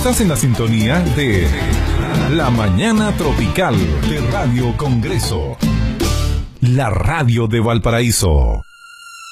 Estás en la sintonía de La Mañana Tropical de Radio Congreso, la radio de Valparaíso.